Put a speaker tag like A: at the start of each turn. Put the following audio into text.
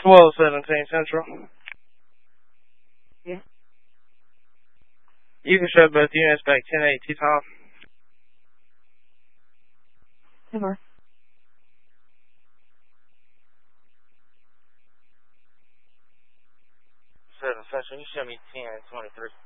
A: 1217 Central.
B: Yeah.
A: You can shut both units back 10-8 T-top.
B: 10-4.
A: 7 Central, you show me 10-23.